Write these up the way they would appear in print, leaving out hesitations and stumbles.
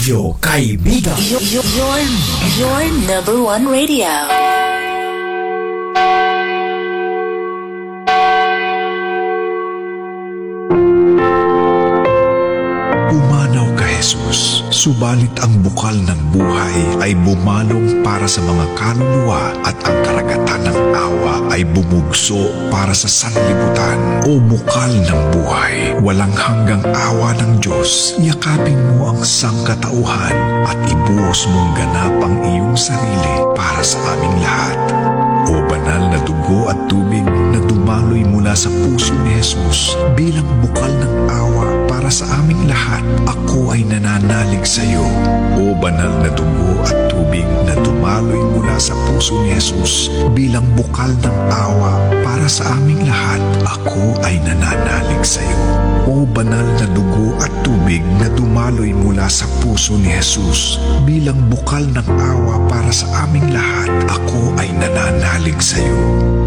Radyo Kaibigan. Your number one radio. Pumanaw ka, Jesus. Subalit ang bukal ng buhay ay bumalong para sa mga kaluluwa at ang karagatan ng awa ay bumugso para sa sanlibutan. O bukal ng buhay, walang hanggang awa ng Diyos, yakapin mo ang sangkatauhan at ibuhos mong ganap ang iyong sarili para sa aming lahat. O banal na dugo at tubig na dumaloy mula sa puso ni Jesus bilang bukal ng awa para sa aming lahat, ako ay nananalig sa iyo. O banal na dugo at tubig na dumaloy mula sa puso ni Jesus bilang bukal ng awa para sa aming lahat, ako ay nananalig sa iyo. O banal na dugo at tubig na dumaloy mula sa puso ni Jesus bilang bukal ng awa para sa aming lahat, ako ay nananalig sa iyo.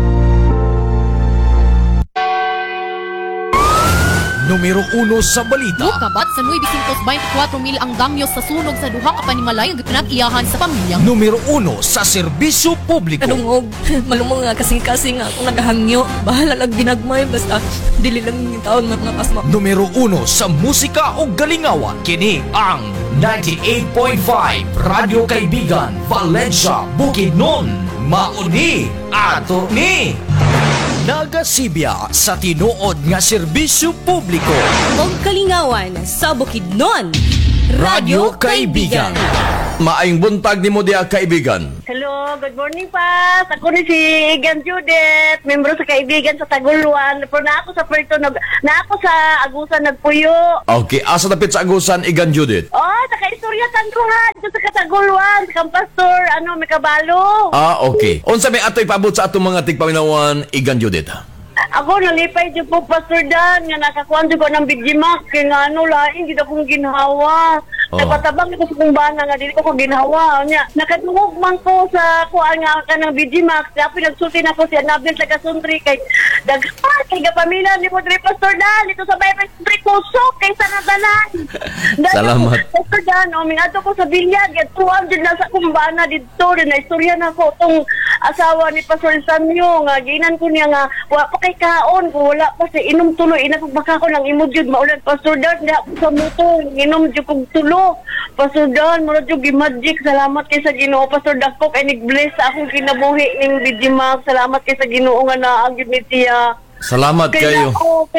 Numero 1 sa balita. Kabat sa 924,000 ang damyos sa sunog sa duha ka panimalay ang pinag-iyahan sa pamilya. Numero 1 sa serbisyo publiko. Kanungog, malumong nga kasing-kasing nga akong nagahangyo. Bahala lang ginagmay, basta dili lang yung taon mga pasma. Numero 1 sa musika o galingawan. Kini ang 98.5 Radyo Kaibigan, Valencia, Bukidnon. Mauni ato ni Nagasibya sa tinuod nga serbisyo publiko. Og kalingawan sa Bukidnon. Radyo Kaibigan. Maayong buntag nimo diha, kaibigan. Hello, good morning pa. Ako ni si Igan Judith, membro sa Kaibigan sa Taguluan. Pero na ako sa Puerto, na ako sa Agusan nagpuyo. Okay, asa dapit sa Agusan, Igan Judith? Oh, taga-istoryatan ko ha. Dito sa Kataguluan, sa Kampastor, may kabalo. Okay. Unsa may atoy paabot sa atong mga tigpaminawan, Igan Judith? Ako nalipay dyan po, Pastor Dan, nga nakakuhan ko ng Bigimax, kaya nga laing hindi akong ginhawa. Napatabang ko sa kong bana nga, hindi ko ginhawa. Nakatungog man ko sa kuhaan nga ka ng Bigimax, kaya pinagsulti na ko si Anabel taga-Sundri, kay Dagpar, kay Gapamila, ni mo diri, Pastor Dan, ito sa Bayan Sundri, kusok, kay Sanadalan. Salamat. Pastor Dan, mingato ko sa bilyag, at tuwag dyan na sa kong bana dito, rin na istorya na ko, itong asawa ni Pastor Samyo, nga, ginan ko niya nga, wala pa kay kaon, kung wala pa si inom tuloy, inapagbaka ko ng imudyod, maulan, Pastor Dan, hindi ako sa muto, inom dyan kong tulo. Pastor Dan, mula dyan gimagic, salamat kay sa Ginoo, Pastor Dako, kay nag-bless sa akong kinabuhi ng Bigimax, salamat kay sa Ginoo nga naagid ni Tiya. Salamat kayo.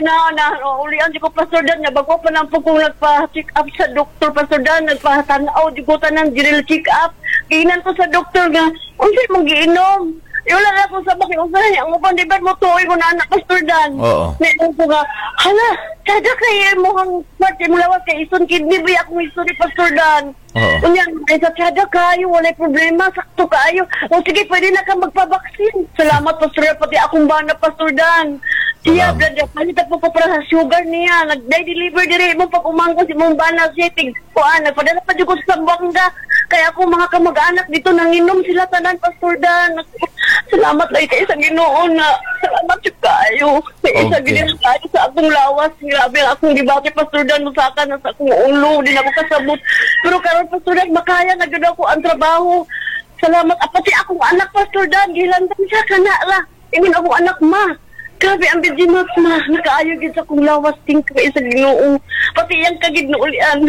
Ulian di ko, Pastor Dan, bago pa lang po kung nagpa-check up sa doktor, Pastor Dan, nagpa-tanaw, di ko tanang general check up. Giinan ko sa doktor nga, unsay mong giinom? Wala na akong sabak yung usahay. Ang upang dibat mo tuoy mo na anak, Pastor Dan. Oo. Ngayon ko nga, hala, kada kayo mo kang smart, mo lawat kay ison kidney, ba akong ison ni Pastor Dan. Oo. Kunyan, sa kada kayo, walay problema, sakto kayo. O sige, pwede na kang magpabaksin. Salamat, Pastor Dan, pati akong bana, Pastor Dan. Siya, brother, palita po ko para sa sugar niya. Nag-deliver dire mo pag umangko si mong bana setting. Kuan, nagpadala pa dyan ko sa Sambanga. Kaya ako mga kamag-anak dito nanginom sila tanan, Pastor Dan. Salamat lang kayo sa Ginoo na. Salamat siya kayo. Kaya sa Ginoo kayo sa akong lawas. Grabe akong dibati, Pastor Dan. Musaka na sa akong ulo. Di na ako kasabot. Pero karon, Pastor Dan, makaya na gano'n ako ang trabaho. Salamat. Pati akong anak, Pastor Dan. Gilantan siya ka na la. Ingin akong anak, ma. Grabe ang Bigimax, ma. Nakaayo gid sa akong lawas. Tingka kayo sa Ginoo. Pati iyang kagid na ulian.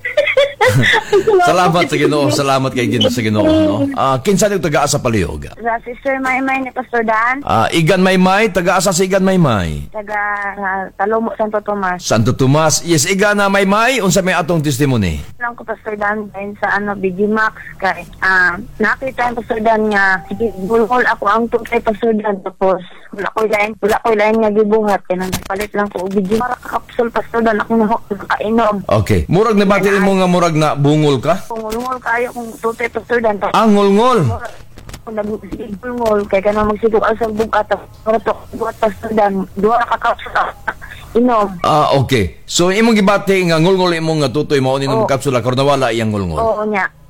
Salamat sa Ginoo. Salamat kay Ginoo sa Ginoo, no? Kinsa nang taga-asa palihog? Sa Sister Maymay ni Pastor Dan. Igan Maymay, taga-asa si Igan Maymay. Taga Talomo, Santo Tomas. Santo Tomas. Yes, Igan na Maymay, unsa may atong testimony? Lang ko Pastor Dan dahil sa Bigimax kay nakita ang Pastor Dan nga sige bulhol ako ang tutay Pastor Dan tapos wala ko lain nga gibuhat kaya nagpalit lang ko og Bigimax para kapsul Pastor Dan ako nakainom. Okay. Murag na batirin mo nga murag na bungol ka? Bungol kayo kung tutay Pastor Dan. Ngol-ngol. Kung nag-sigol kaya ka na magsigol sa bugat para to buhat Pastor Dan duha ka kapsul inom. Okay. So imong gibati nga ngol-ngol imong nga tutoy mao ni ng kapsula karon nawala iyang ngol-ngol. Oo nya.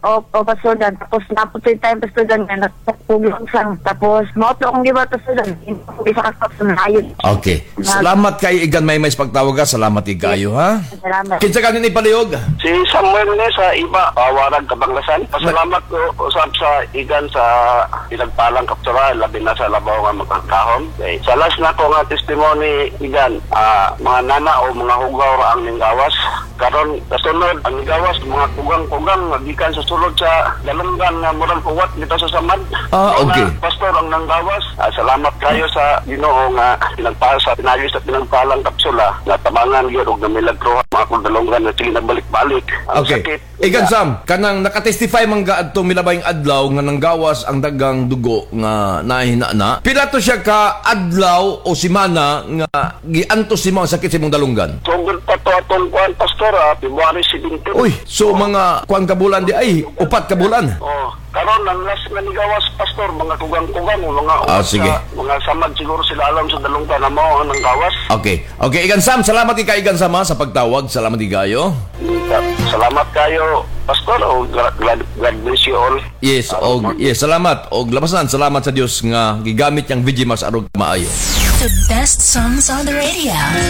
O Pastor Dan. Tapos naputoy tayo Pastor Dan nga nagpuglang sang. Tapos mauto akong giba Pastor Dan. Isa ka sa ayun. Okay. Salamat kay Igan Maymay sa pagtawag ka. Salamat ikayo, ha? Salamat. Kinsa ka nini palihog? Si Samuel ni sa iba, Warag Kabanglasan. Pasalamat ko usab sa igan sa pinagpalang kaptura, labi na sa labaw nga magkakahom. Okay. Sa last na ko nga testimony igan, mga nana o mga hugaw ra ang ninggawas. Karon kasunod ang ninggawas, mga kugang-kugang magikan sa sulod sa dalunggan nga murang kuwat dito sa samad. Okay. Mga pastor ang nanggawas. Salamat kayo sa Ginoo nga pinagpasa pinayo sa pinagpalang kapsula nga tabangan gyud og namilagro mga kundalongan na sige nagbalik-balik. Ang Okay. sakit. Igan Sam, kanang nakatestify man ka adto milabayng adlaw nga nanggawas ang dagang dugo nga nahina na. Pila to siya ka adlaw o semana nga giantos nimo ang sakit sa imong dalunggan? Tungkol pa to atong kuan pastor February 17. Uy, so mga kuan ka bulan di ay upat ka bulan. Karon ang last nga nigawas pastor mga kugang-kugang mga Sige. mga samad siguro sila alam sa dalunggan na mo ang gawas. Okay. Okay, Igan Sam, salamat kay Igan Sam sa pagtawag. Salamat kayo. Salamat kayo pastor o God bless you all. Yes, salamat. Og labasan, salamat sa Dios nga gigamit yang VG Max arog maayo. The best songs on the radio.